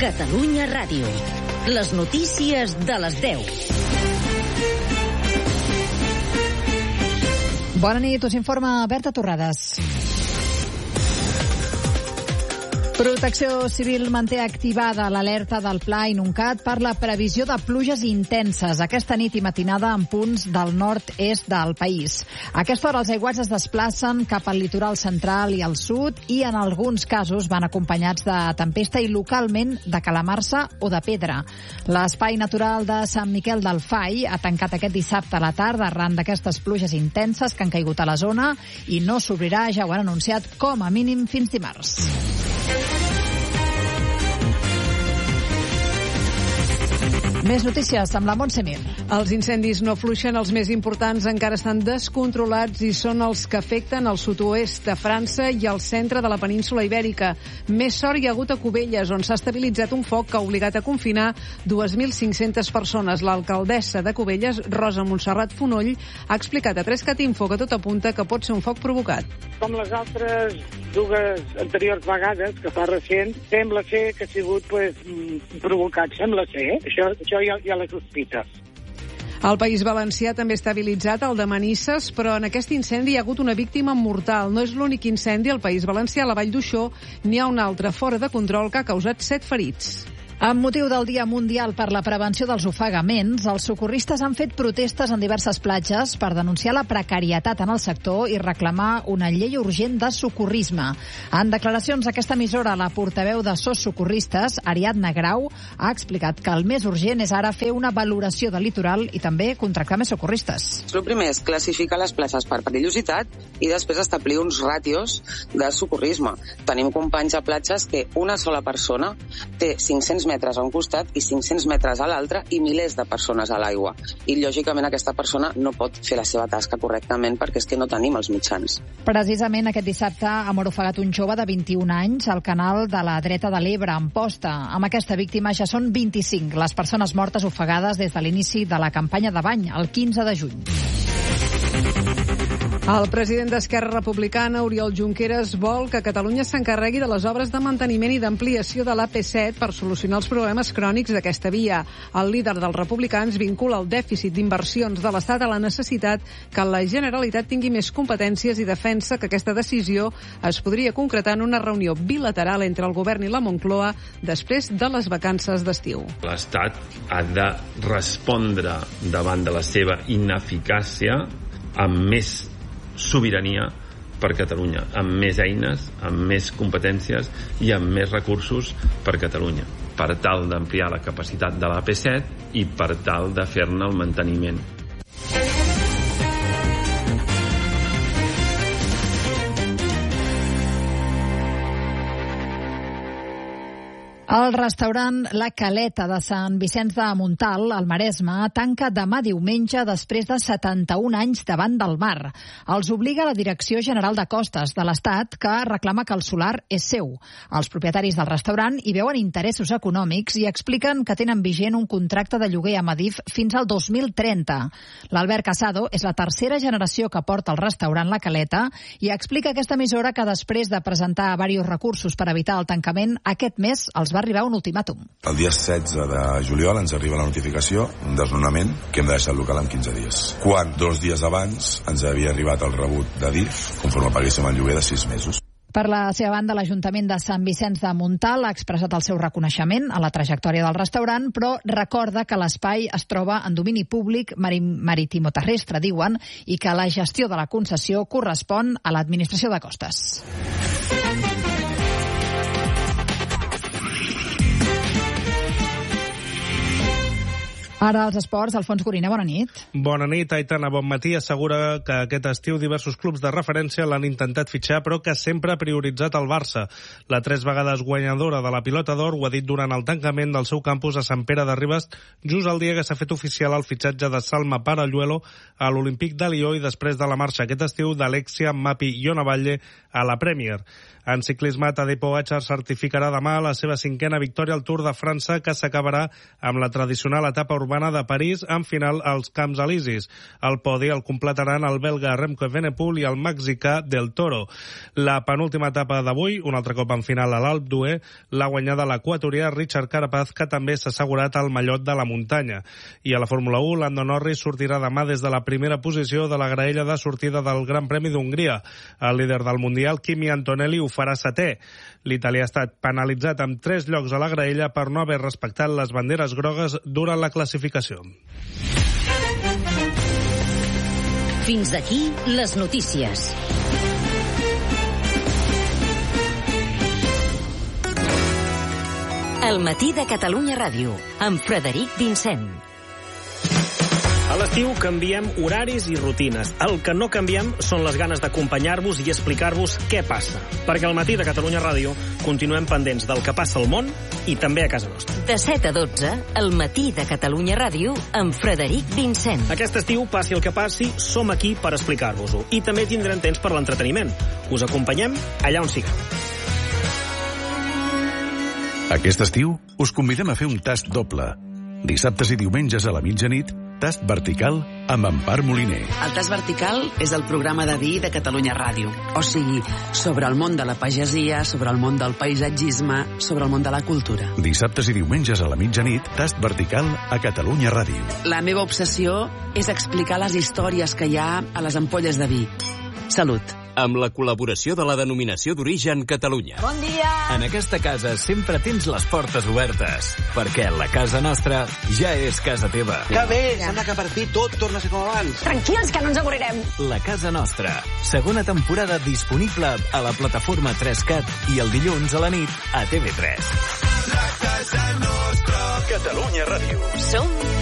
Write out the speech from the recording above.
Catalunya Ràdio. Les notícies de les 10. Bona nit, us informa Berta Torrades. Protecció Civil manté activada l'alerta del Pla Inuncat per la previsió de pluges intenses aquesta nit i matinada en punts del nord-est del país. A aquesta hora els aiguats es desplacen cap al litoral central i al sud i en alguns casos van acompanyats de tempesta i localment de calamarsa o de pedra. L'Espai Natural de Sant Miquel del Fai ha tancat aquest dissabte a la tarda arran d'aquestes pluges intenses que han caigut a la zona i no s'obrirà, ja ho han anunciat, com a mínim fins dimarts. Més notícies amb la Montse Mir. Els incendis no fluixen, els més importants encara estan descontrolats i són els que afecten el sud-oest de França i el centre de la península Ibèrica. Més sort hi ha hagut a Cubelles, on s'ha estabilitzat un foc que ha obligat a confinar 2.500 persones. L'alcaldessa de Cubelles, Rosa Montserrat Fonoll, ha explicat a 3cat Info que tot apunta que pot ser un foc provocat. Com les altres dues anteriors vegades, que fa recent, sembla ser que ha sigut provocat, sembla ser. Això hi ha la sospita. El País Valencià també està estabilitzat, el de Manises, però en aquest incendi hi ha hagut una víctima mortal. No és l'únic incendi al País Valencià. A la Vall d'Uixó n'hi ha un altre fora de control que ha causat 7 ferits. Amb motiu del Dia Mundial per la Prevenció dels Ofegaments, els socorristes han fet protestes en diverses platges per denunciar la precarietat en el sector i reclamar una llei urgent de socorrisme. En declaracions a aquesta emissora, la portaveu de SOS Socorristes, Ariadna Grau, ha explicat que el més urgent és ara fer una valoració del litoral i també contractar més socorristes. El primer és classificar les places per perillositat i després establir uns ràtios de socorrisme. Tenim companys a platges que una sola persona té 500 metres a un costat i 500 metres a l'altre i milers de persones a l'aigua. I, lògicament, aquesta persona no pot fer la seva tasca correctament perquè és que no tenim els mitjans. Precisament aquest dissabte ha mort ofegat un jove de 21 anys al canal de la dreta de l'Ebre, a Amposta. Amb aquesta víctima ja són 25 les persones mortes ofegades des de l'inici de la campanya de bany, el 15 de juny. El president d'Esquerra Republicana, Oriol Junqueras, vol que Catalunya s'encarregui de les obres de manteniment i d'ampliació de l'AP7 per solucionar els problemes crònics d'aquesta via. El líder dels republicans vincula el dèficit d'inversions de l'Estat a la necessitat que la Generalitat tingui més competències i defensa que aquesta decisió es podria concretar en una reunió bilateral entre el govern i la Moncloa després de les vacances d'estiu. L'Estat ha de respondre davant de la seva ineficàcia amb més sobirania per Catalunya, amb més eines, amb més competències i amb més recursos per Catalunya, per tal d'ampliar la capacitat de l'AP7 i per tal de fer-ne el manteniment. El restaurant La Caleta de Sant Vicenç de Montalt, al Maresme, tanca demà diumenge després de 71 anys davant del mar. Els obliga la Direcció General de Costes de l'Estat, que reclama que el solar és seu. Els propietaris del restaurant hi veuen interessos econòmics i expliquen que tenen vigent un contracte de lloguer amb Adif fins al 2030. L'Albert Casado és la tercera generació que porta el restaurant La Caleta i explica a aquesta emissora que després de presentar diversos recursos per evitar el tancament, aquest mes els va arribar un ultimàtum. El dia 16 de juliol ens arriba la notificació, un desnonament, que hem de deixar el local en 15 dies. Quan 2 dies abans ens havia arribat el rebut d'Adif, conforme paguéssim el lloguer de 6 mesos. Per la seva banda, l'Ajuntament de Sant Vicenç de Montalt ha expressat el seu reconeixement a la trajectòria del restaurant, però recorda que l'espai es troba en domini públic maritimoterrestre, diuen, i que la gestió de la concessió correspon a l'Administració de Costes. Ara als esports, Alfons Gorina, bona nit. Bona nit, Aitana, bon matí. Assegura que aquest estiu diversos clubs de referència l'han intentat fitxar, però que sempre ha prioritzat el Barça. La 3 vegades guanyadora de la Pilota d'Or ho ha dit durant el tancament del seu campus a Sant Pere de Ribes, just el dia que s'ha fet oficial el fitxatge de Salma Paralluelo a l'Olímpic de Lió i després de la marxa aquest estiu d'Alexia Mapi i Ona Batlle a la Premier. En ciclisme, Tadej Pogačar certificarà demà la seva 5a victòria al Tour de França, que s'acabarà amb la tradicional etapa urbana de París, amb final als Camps Elisis. El podi el completaran el belga Remco Evenepoel i el mexicà Del Toro. La penúltima etapa d'avui, un altre cop en final a l'Alpe d'Huez, l'ha guanyada l'equatorià Richard Carapaz, que també s'ha assegurat el mallot de la muntanya. I a la Fórmula 1, Lando Norris sortirà demà des de la primera posició de la graella de sortida del Gran Premi d'Hongria. El líder del Mundial, Kimi Antonelli, ho farà 7è. L'italià ha estat penalitzat amb 3 llocs a la graella per no haver respectat les banderes grogues durant la classificació. Fins aquí les notícies. El matí de Catalunya Ràdio, amb Frederic Vincent. A l'estiu canviem horaris i rutines. El que no canviem són les ganes d'acompanyar-vos i explicar-vos què passa. Perquè al matí de Catalunya Ràdio continuem pendents del que passa al món i també a casa nostra. De 7 a 12, el matí de Catalunya Ràdio amb Frederic Vincent. Aquest estiu, passi el que passi, som aquí per explicar-vos-ho. I també tindrem temps per l'entreteniment. Us acompanyem allà on sigueu. Aquest estiu us convidem a fer un tast doble. Dissabtes i diumenges a la mitjanit, Tast Vertical amb Empar Moliner. El Tast Vertical és el programa de vi de Catalunya Ràdio. O sigui, sobre el món de la pagesia, sobre el món del paisatgisme, sobre el món de la cultura. Dissabtes i diumenges a la mitjanit, Tast Vertical a Catalunya Ràdio. La meva obsessió és explicar les històries que hi ha a les ampolles de vi. Salut. Amb la col·laboració de la Denominació d'Origen Catalunya. Bon dia! En aquesta casa sempre tens les portes obertes, perquè la casa nostra ja és casa teva. Que bé! Sembla que per fi tot torna a ser com abans. Tranquils, que no ens avorrirem. La casa nostra. Segona temporada disponible a la plataforma 3CAT i el dilluns a la nit a TV3. La casa nostra. Catalunya Ràdio. Som